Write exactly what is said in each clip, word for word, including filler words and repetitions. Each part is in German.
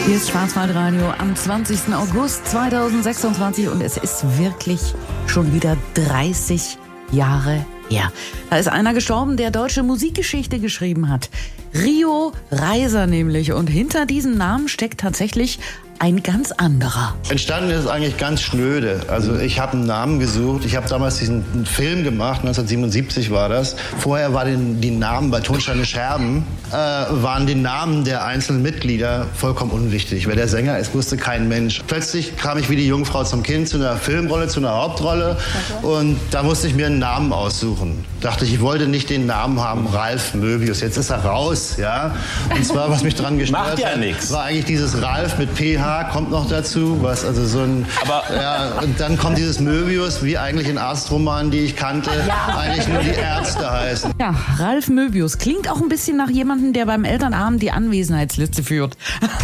Hier ist Schwarzwaldradio am zwanzigsten August zweitausendsechsundzwanzig und es ist wirklich schon wieder dreißig Jahre her. Da ist einer gestorben, der deutsche Musikgeschichte geschrieben hat. Rio Reiser nämlich. Und hinter diesem Namen steckt tatsächlich ein ganz anderer. Entstanden ist es eigentlich ganz schnöde. Also ich habe einen Namen gesucht. Ich habe damals diesen Film gemacht, neunzehnhundertsiebenundsiebzig war das. Vorher waren die Namen bei Tonsteine Scherben, äh, waren die Namen der einzelnen Mitglieder vollkommen unwichtig. Wer der Sänger ist, wusste kein Mensch. Plötzlich kam ich wie die Jungfrau zum Kind zu einer Filmrolle, zu einer Hauptrolle. Und da musste ich mir einen Namen aussuchen. Dachte ich, ich wollte nicht den Namen haben, Ralf Möbius. Jetzt ist er raus, ja. Und zwar, was mich dran gestört ja hat, nix. war eigentlich dieses Ralf mit P H kommt noch dazu, was also so ein, Aber ja, und dann kommt dieses Möbius, wie eigentlich in Arztromanen, die ich kannte, ja. eigentlich nur die Ärzte heißen. Ja, Ralf Möbius klingt auch ein bisschen nach jemandem, der beim Elternabend die Anwesenheitsliste führt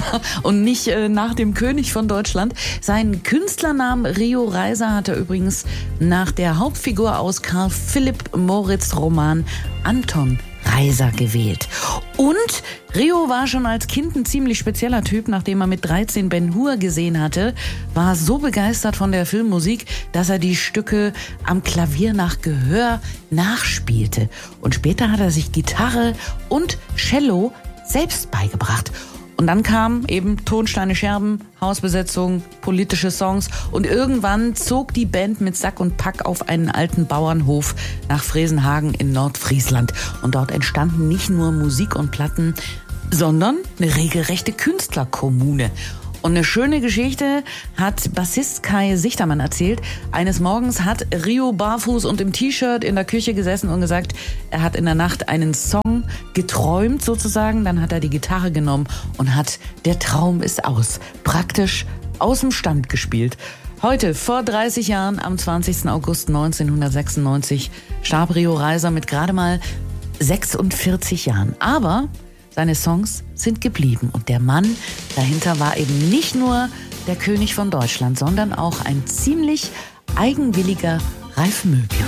und nicht äh, nach dem König von Deutschland. Seinen Künstlernamen Rio Reiser hat er übrigens nach der Hauptfigur aus Karl Philipp Moritz Roman Anton Reiser gewählt. Und Rio war schon als Kind ein ziemlich spezieller Typ. Nachdem er mit dreizehn Ben-Hur gesehen hatte, war er so begeistert von der Filmmusik, dass er die Stücke am Klavier nach Gehör nachspielte. Und später hat er sich Gitarre und Cello selbst beigebracht. Und dann kamen eben Tonsteine Scherben, Hausbesetzung, politische Songs und irgendwann zog die Band mit Sack und Pack auf einen alten Bauernhof nach Fresenhagen in Nordfriesland. Und dort entstanden nicht nur Musik und Platten, sondern eine regelrechte Künstlerkommune. Und eine schöne Geschichte hat Bassist Kai Sichtermann erzählt. Eines Morgens hat Rio barfuß und im T-Shirt in der Küche gesessen und gesagt, er hat in der Nacht einen Song geträumt sozusagen. Dann hat er die Gitarre genommen und hat Der Traum ist aus, praktisch aus dem Stand gespielt. Heute, vor dreißig Jahren, am zwanzigsten August neunzehnhundertsechsundneunzig, starb Rio Reiser mit gerade mal sechsundvierzig Jahren. Aber seine Songs sind geblieben und der Mann dahinter war eben nicht nur der König von Deutschland, sondern auch ein ziemlich eigenwilliger Ralf Möbius.